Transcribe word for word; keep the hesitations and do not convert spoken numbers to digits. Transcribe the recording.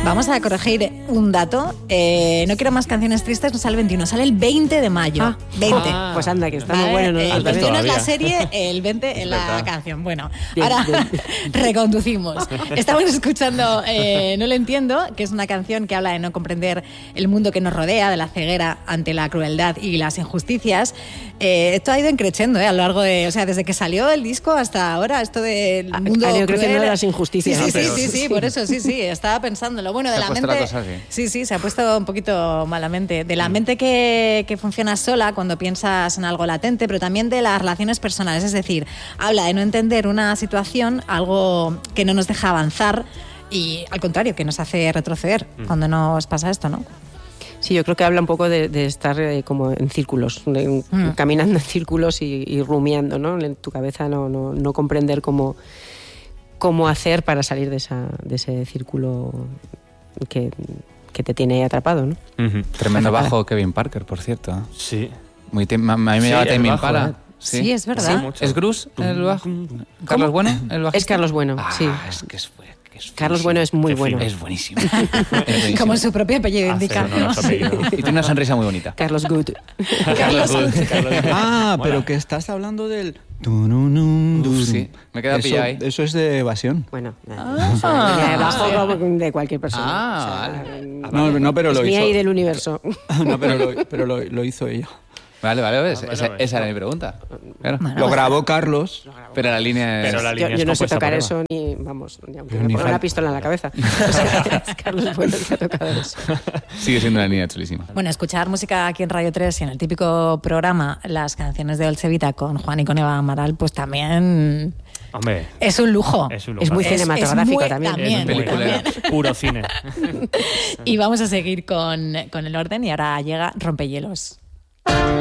Vamos a corregir un dato. Eh, no quiero más canciones tristes, no sale el veintiuno, sale el veinte de mayo. Ah, veinte. Ah, pues anda, que está ¿Vale? muy bueno. ¿No? El veintiuno todavía. es la serie, el veinte es la verdad. canción. Bueno, Bien, ahora bien. reconducimos. Estamos escuchando eh, No lo entiendo, que es una canción que habla de no comprender el mundo que nos rodea, de la ceguera ante la crueldad y las injusticias. Eh, esto ha ido increciendo, eh, a lo largo de... O sea, desde que salió el disco hasta ahora, esto del Ha- mundo han ido creciendo cruel. las injusticias. Sí, sí, Pero- sí, sí, sí, por eso, sí, sí, estaba pensándolo. Bueno, de Se ha la puesto mente... la cosa así. Sí, sí, se ha puesto un poquito malamente. De la mente que, que funciona sola cuando piensas en algo latente, pero también de las relaciones personales. Es decir, habla de no entender una situación, algo que no nos deja avanzar y, al contrario, que nos hace retroceder cuando nos pasa esto, ¿no? Sí, yo creo que habla un poco de, de estar eh, como en círculos, de- Mm. caminando en círculos y, y rumiando, ¿no? En tu cabeza no, no, no comprender cómo, cómo hacer para salir de, esa, de ese círculo que, que te tiene atrapado, ¿no? Ujú. Tremendo bajo Kevin Parker, por cierto. Sí. Muy tem- a mí me Sí, llama el Tame bajo, Impala. ¿eh? Sí, es verdad. Sí, mucho. ¿Es Grus el bajo? ¿Carlos Bueno? El bajista? Es Carlos Bueno, Ah, sí. es que es, bue- que es Carlos buenísimo. Bueno es muy Qué bueno. fino. Es buenísimo. Es buenísimo. Como su propio apellido Ah, indica. cero, no, ¿no? no, su apellido. Y tiene una sonrisa muy bonita. Carlos Good. Carlos Good, Carlos Good. Ah, Mola. pero que estás hablando del... tununun, Uf, durum. sí, me queda Eso- pillado ahí. Eso es de evasión. Bueno, Ah. eso ya de bajo de cualquier persona. Ah, O sea, No, no, pero es lo mía hizo. y del universo. No, pero lo, pero lo, lo hizo ella. Vale, vale, ves, Ah, vale, esa, vale. esa era mi pregunta. Claro. Bueno, Lo grabó Carlos. Pero la línea es... Pero la Yo, línea yo es no sé compuesta tocar por eso ni, vamos, ni aunque Pero me ni ponga fal- una pistola en la cabeza. O sea, es Carlos Bueno el que ha tocado eso. Sigue siendo una línea chulísima. Bueno, escuchar música aquí en Radio tres y en el típico programa las canciones de Dolce Vita con Juan y con Eva Amaral, pues también Hombre, es un lujo. es un lujo. Es muy Es- cinematográfico es muy- también. también, es muy peliculera. puro cine. Y vamos a seguir con, con el orden y ahora llega Rompehielos.